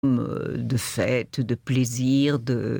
de fête, de plaisir,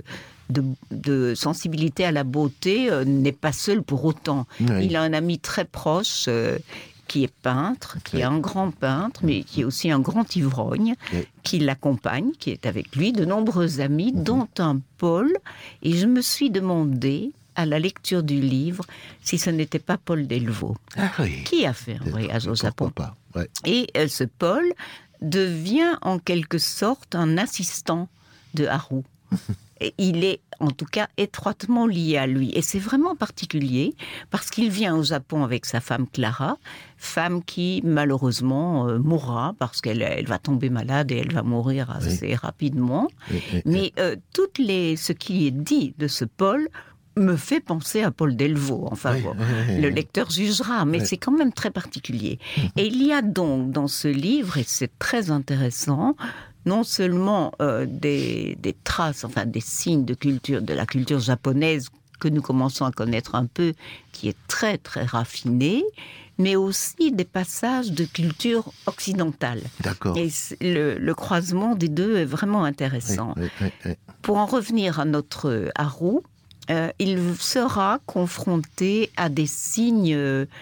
de sensibilité à la beauté, n'est pas seul pour autant. Oui. Il a un ami très proche qui est peintre, qui est un grand peintre, mais qui est aussi un grand ivrogne, qui l'accompagne, qui est avec lui, de nombreux amis, dont un Paul. Et je me suis demandé, à la lecture du livre, si ce n'était pas Paul Delvaux, qui a fait un voyage au Japon. Et ce Paul devient en quelque sorte un assistant de Haru. Et il est en tout cas étroitement lié à lui. Et c'est vraiment particulier parce qu'il vient au Japon avec sa femme Clara, femme qui malheureusement mourra parce qu'elle va tomber malade et elle va mourir assez rapidement. Mais ce qui est dit de ce Paul me fait penser à Paul Delvaux. Enfin, le lecteur jugera, mais c'est quand même très particulier. Et il y a donc dans ce livre, et c'est très intéressant, non seulement des traces, enfin des signes de la culture japonaise que nous commençons à connaître un peu, qui est très très raffinée, mais aussi des passages de culture occidentale. D'accord. Et le croisement des deux est vraiment intéressant. Pour en revenir à notre Haru, il sera confronté à des signes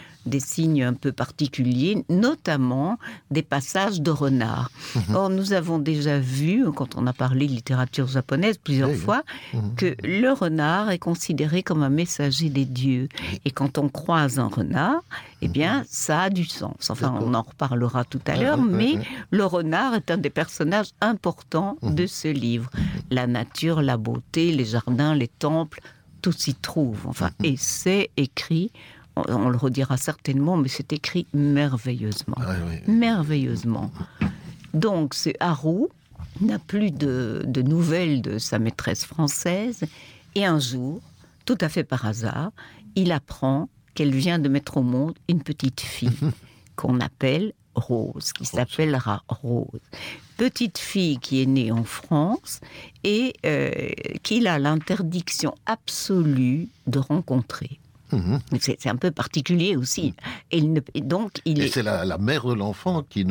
un peu particuliers, notamment des passages de renards. Or, nous avons déjà vu, quand on a parlé de littérature japonaise plusieurs fois, que le renard est considéré comme un messager des dieux. Et quand on croise un renard, eh bien, ça a du sens. Enfin, on en reparlera tout à l'heure, mais le renard est un des personnages importants de ce livre. La nature, la beauté, les jardins, les temples, tout s'y trouve. Enfin, et c'est écrit, on le redira certainement, mais c'est écrit merveilleusement. Merveilleusement. Donc, ce Haru n'a plus de nouvelles de sa maîtresse française, et un jour, tout à fait par hasard, il apprend qu'elle vient de mettre au monde une petite fille qu'on appelle Rose, qui s'appellera Rose. Petite fille qui est née en France et qu'il a l'interdiction absolue de rencontrer. C'est un peu particulier aussi. Et c'est la mère de l'enfant qui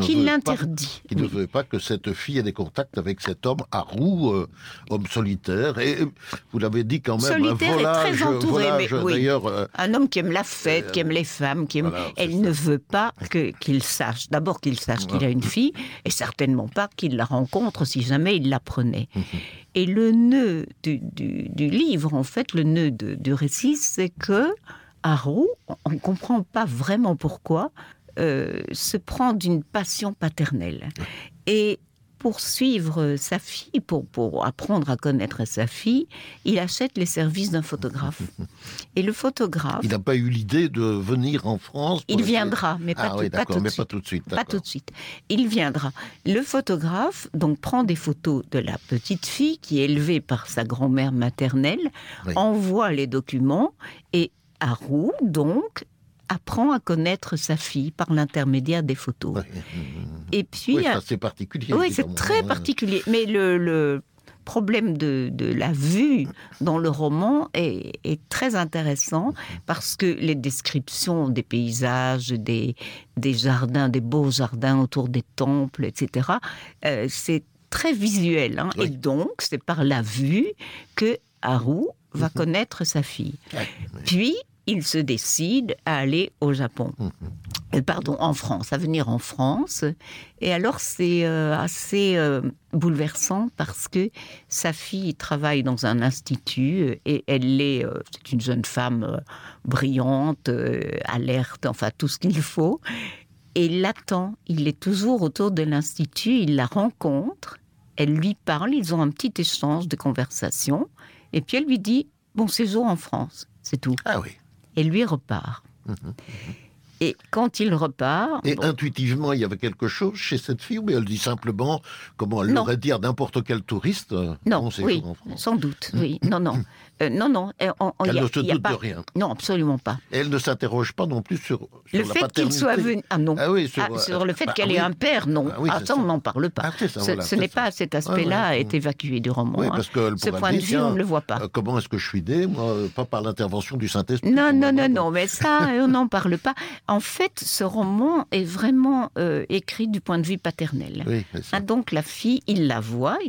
ne veut pas que cette fille ait des contacts avec cet homme Haru, homme solitaire. Et vous l'avez dit quand même, solitaire et très entouré. D'ailleurs, un homme qui aime la fête, qui aime les femmes, elle ne veut pas qu'il sache. D'abord qu'il sache qu'il a une fille, et certainement pas qu'il la rencontre si jamais il l'apprenait. Et le nœud du livre, en fait, le nœud du récit, c'est que Haru, on ne comprend pas vraiment pourquoi, se prend d'une passion paternelle. Et pour suivre sa fille, pour apprendre à connaître sa fille, il achète les services d'un photographe. Et le photographe... Il n'a pas eu l'idée de venir en France. Il viendra, mais pas tout de suite. Pas tout de suite. Il viendra. Le photographe donc prend des photos de la petite fille qui est élevée par sa grand-mère maternelle, envoie les documents, et Haru, donc, apprend à connaître sa fille par l'intermédiaire des photos. Et puis, c'est assez particulier. Oui, c'est très particulier. Mais le problème de la vue dans le roman est très intéressant parce que les descriptions des paysages, des jardins, des beaux jardins autour des temples, etc., c'est très visuel. Et donc, c'est par la vue que Haru va connaître sa fille. Puis, il se décide à aller au Japon. En France, à venir en France. Et alors, c'est assez bouleversant parce que sa fille travaille dans un institut et c'est une jeune femme brillante, alerte, enfin tout ce qu'il faut. Et il l'attend, il est toujours autour de l'institut, il la rencontre, elle lui parle, ils ont un petit échange de conversation, et puis elle lui dit « bon séjour en France », c'est tout. Ah oui. Et lui repart. Et quand il repart... Et intuitivement, il y avait quelque chose chez cette fille, mais elle dit simplement, comment elle l'aurait dit à n'importe quel touriste. Non, oui, en France. Sans doute, oui. Non. Elle ne se doute de rien. Non, absolument pas. Et elle ne s'interroge pas non plus sur le la fait paternité. Qu'il soit venu... Ah non. Sur le fait qu'elle ait un père, non. Ça, on n'en parle pas. Ce n'est pas cet aspect-là est évacué du roman. Oui, parce que ce point de vue, on ne le voit pas. Comment est-ce que je suis né, moi, pas par l'intervention du Saint-Esprit. Non, mais ça, on n'en parle pas. En fait, ce roman est vraiment écrit du point de vue paternel. Oui, c'est ça. Donc la fille, il la voit,